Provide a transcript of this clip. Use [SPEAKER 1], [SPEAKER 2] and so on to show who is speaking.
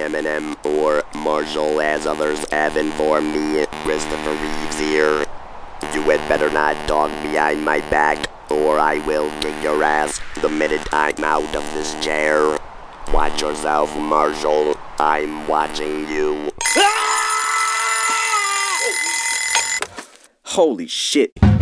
[SPEAKER 1] Eminem or Marshall, as others have informed me. Christopher Reeves here. You had better not talk behind my back, or I will kick your ass the minute I'm out of this chair. Watch yourself, Marshall. I'm watching you.
[SPEAKER 2] Holy shit.